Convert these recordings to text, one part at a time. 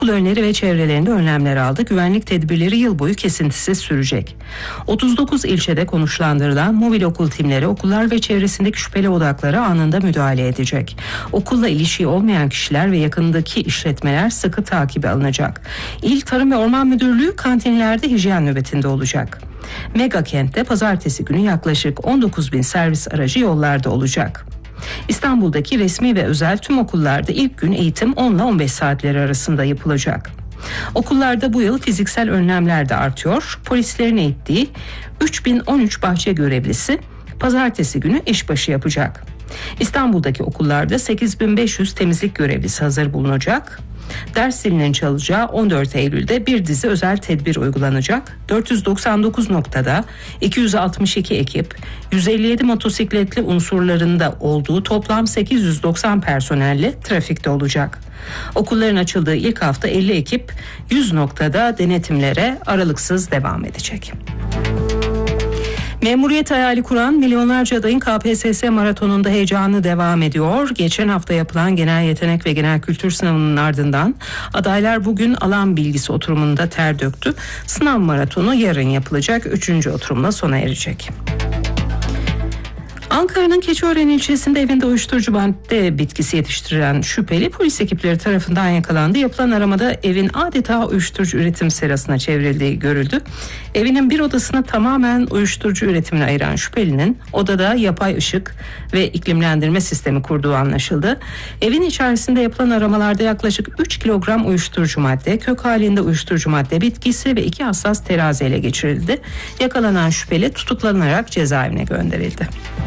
Okul önleri ve çevrelerinde önlemler aldı. Güvenlik tedbirleri yıl boyu kesintisiz sürecek. 39 ilçede konuşlandırılan mobil okul timleri okullar ve çevresindeki şüpheli odaklara anında müdahale edecek. Okulla ilişiği olmayan kişiler ve yakındaki işletmeler sıkı takibe alınacak. İl Tarım ve Orman Müdürlüğü kantinlerde hijyen nöbetinde olacak. Mega kentte pazartesi günü yaklaşık 19.000 servis aracı yollarda olacak. İstanbul'daki resmi ve özel tüm okullarda ilk gün eğitim 10 ile 15 saatleri arasında yapılacak. Okullarda bu yıl fiziksel önlemler de artıyor. Polislerin eğittiği 3013 bahçe görevlisi pazartesi günü işbaşı yapacak. İstanbul'daki okullarda 8500 temizlik görevlisi hazır bulunacak. Ders zilinin çalacağı 14 Eylül'de bir dizi özel tedbir uygulanacak. 499 noktada 262 ekip, 157 motosikletli unsurlarında olduğu toplam 890 personelle trafikte olacak. Okulların açıldığı ilk hafta 50 ekip 100 noktada denetimlere aralıksız devam edecek. Memuriyet hayali kuran milyonlarca adayın KPSS maratonunda heyecanı devam ediyor. Geçen hafta yapılan genel yetenek ve genel kültür sınavının ardından adaylar bugün alan bilgisi oturumunda ter döktü. Sınav maratonu yarın yapılacak 3. oturumla sona erecek. Ankara'nın Keçiören ilçesinde evinde uyuşturucu madde bitkisi yetiştiren şüpheli polis ekipleri tarafından yakalandı. Yapılan aramada evin adeta uyuşturucu üretim serasına çevrildiği görüldü. Evinin bir odasını tamamen uyuşturucu üretimine ayıran şüphelinin odada yapay ışık ve iklimlendirme sistemi kurduğu anlaşıldı. Evin içerisinde yapılan aramalarda yaklaşık 3 kilogram uyuşturucu madde, kök halinde uyuşturucu madde bitkisi ve 2 hassas terazi ele geçirildi. Yakalanan şüpheli tutuklanarak cezaevine gönderildi.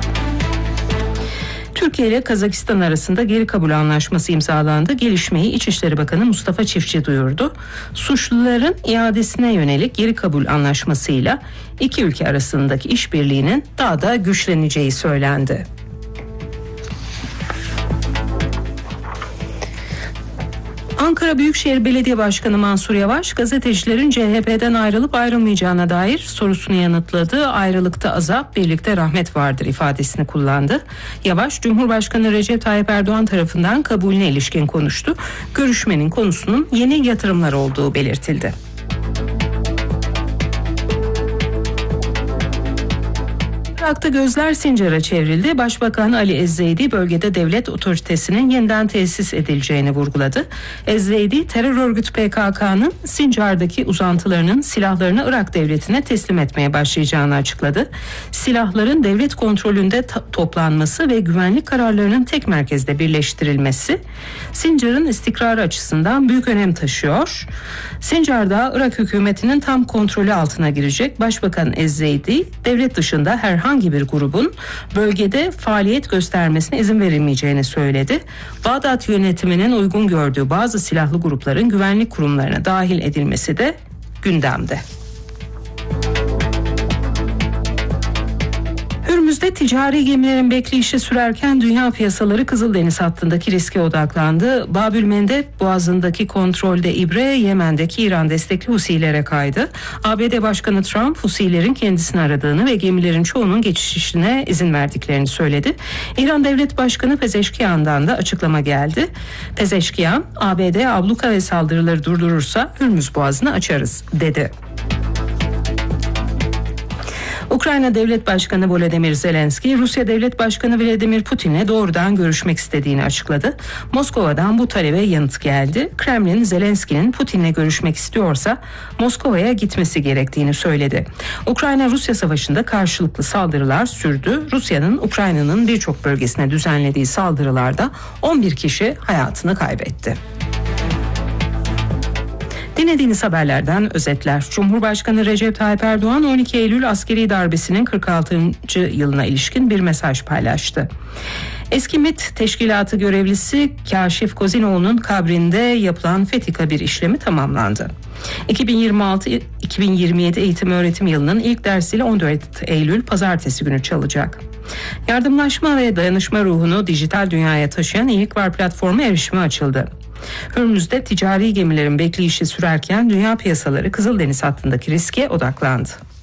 Türkiye ile Kazakistan arasında geri kabul anlaşması imzalandı. Gelişmeyi İçişleri Bakanı Mustafa Çiftçi duyurdu. Suçluların iadesine yönelik geri kabul anlaşmasıyla iki ülke arasındaki işbirliğinin daha da güçleneceği söylendi. Ankara Büyükşehir Belediye Başkanı Mansur Yavaş, gazetecilerin CHP'den ayrılıp ayrılmayacağına dair sorusunu yanıtladı. Ayrılıkta azap, birlikte rahmet vardır ifadesini kullandı. Yavaş, Cumhurbaşkanı Recep Tayyip Erdoğan tarafından kabulüne ilişkin konuştu. Görüşmenin konusunun yeni yatırımlar olduğu belirtildi. Irak'ta gözler Sincar'a çevrildi. Başbakan Ali Ezzeydi bölgede devlet otoritesinin yeniden tesis edileceğini vurguladı. Ezzeydi terör örgütü PKK'nın Sincar'daki uzantılarının silahlarını Irak devletine teslim etmeye başlayacağını açıkladı. Silahların devlet kontrolünde toplanması ve güvenlik kararlarının tek merkezde birleştirilmesi Sincar'ın istikrarı açısından büyük önem taşıyor. Sincar'da Irak hükümetinin tam kontrolü altına girecek. Başbakan Ezzeydi devlet dışında herhangi bir grubun bölgede faaliyet göstermesine izin verilmeyeceğini söyledi. Bağdat yönetiminin uygun gördüğü bazı silahlı grupların güvenlik kurumlarına dahil edilmesi de gündemde. Hürmüz'de ticari gemilerin bekleyişi sürerken dünya piyasaları Kızıldeniz hattındaki riske odaklandı. Babülmendeb Boğazı'ndaki kontrolde ibre Yemen'deki İran destekli Husilere kaydı. ABD Başkanı Trump Husilerin kendisini aradığını ve gemilerin çoğunun geçişine izin verdiklerini söyledi. İran Devlet Başkanı Pezeşkiyan'dan da açıklama geldi. Pezeşkiyan, ABD abluka ve saldırıları durdurursa Hürmüz Boğazı'nı açarız dedi. Ukrayna Devlet Başkanı Volodymyr Zelenski, Rusya Devlet Başkanı Vladimir Putin'le doğrudan görüşmek istediğini açıkladı. Moskova'dan bu talebe yanıt geldi. Kremlin, Zelenski'nin Putin'le görüşmek istiyorsa Moskova'ya gitmesi gerektiğini söyledi. Ukrayna-Rusya savaşında karşılıklı saldırılar sürdü. Rusya'nın Ukrayna'nın birçok bölgesine düzenlediği saldırılarda 11 kişi hayatını kaybetti. Dinlediğiniz haberlerden özetler. Cumhurbaşkanı Recep Tayyip Erdoğan 12 Eylül askeri darbesinin 46. yılına ilişkin bir mesaj paylaştı. Eski MİT Teşkilatı görevlisi Kaşif Kozinoğlu'nun kabrinde yapılan fethi bir işlemi tamamlandı. 2026-2027 eğitim öğretim yılının ilk dersiyle 14 Eylül pazartesi günü çalacak. Yardımlaşma ve dayanışma ruhunu dijital dünyaya taşıyan İyilik Var platformu erişime açıldı. Hürmüz'de ticari gemilerin bekleyişi sürerken dünya piyasaları Kızıldeniz hattındaki riske odaklandı.